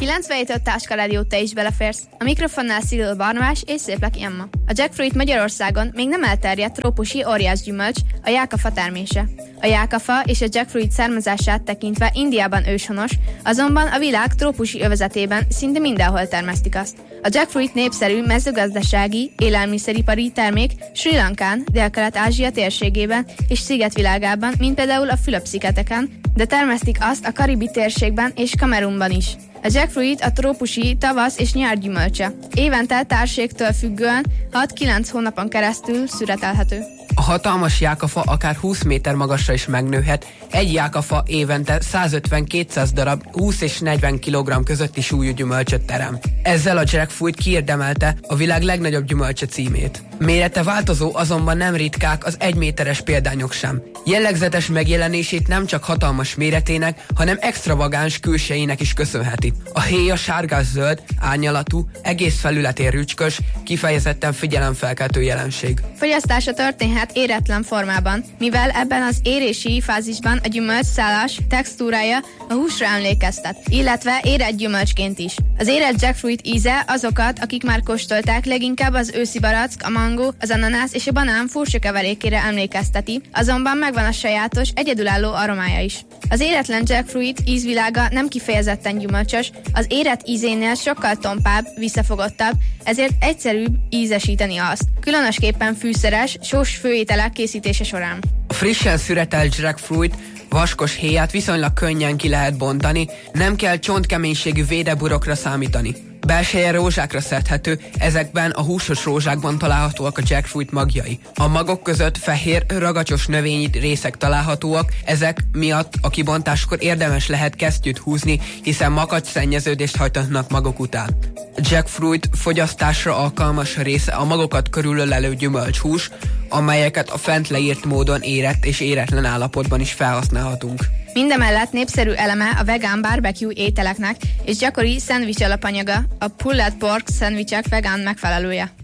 97 Táska Rádió, te is beleférsz. A mikrofonnál Szigl Barnabás és Szépleki Emma. A jackfruit Magyarországon még nem elterjedt trópusi óriásgyümölcs, a jákafa termése. A jákafa és a jackfruit származását tekintve Indiában őshonos, azonban a világ trópusi övezetében szinte mindenhol termesztik azt. A jackfruit népszerű mezőgazdasági, élelmiszeripari termék Srí Lankán, Délkelet-Ázsia térségében és szigetvilágában, mint például a Fülöp-szigeteken, de termesztik azt a Karibi térségben és Kamerunban is. A jackfruit a trópusi tavasz és nyár gyümölcse. Évente társégtől függően 6-9 hónapon keresztül szüretelhető. A hatalmas jákafa akár 20 méter magasra is megnőhet, egy jákafa évente 150-200 darab 20 és 40 kg közötti súlyú gyümölcsöt terem. Ezzel a jackfruit kiérdemelte a világ legnagyobb gyümölcse címét. Mérete változó, azonban nem ritkák az 1 méteres példányok sem. Jellegzetes megjelenését nem csak hatalmas méretének, hanem extravagáns külsejének is köszönheti. A héja sárgás-zöld, árnyalatú, egész felületén rücskös, kifejezetten figyelemfelkeltő jelenség. Fogyasztása történhet éretlen formában, mivel ebben az érési fázisban a gyümölcs szállas textúrája a húsra emlékeztet, illetve érett gyümölcsként is. Az érett jackfruit íze azokat, akik már kóstolták, leginkább az őszi barack, a mangó, az ananász és a banán furcsa keverékére emlékezteti, azonban megvan a sajátos, egyedülálló aromája is. Az éretlen jackfruit ízvilága nem kifejezetten gyümölcsös, az érett ízénél sokkal tompább, visszafogottabb, ezért egyszerűbb ízesíteni azt, különösképpen fűszeres, sós főételek készítése során. A frissen szüretelt jackfruit vaskos héját viszonylag könnyen ki lehet bontani, nem kell csontkeménységű védeburokra számítani. Belseje rózsákra szedhető, ezekben a húsos rózsákban találhatóak a jackfruit magjai. A magok között fehér, ragacsos növényi részek találhatóak, ezek miatt a kibontáskor érdemes lehet kesztyűt húzni, hiszen makacsszennyeződést hajtanak magok után. A jackfruit fogyasztásra alkalmas része a magokat körülölelő gyümölcshús, amelyeket a fent leírt módon érett és éretlen állapotban is felhasználhatunk. Mindemellett népszerű eleme a vegán barbecue ételeknek és gyakori szendvics alapanyaga, a pulled pork szendvicsek vegán megfelelője.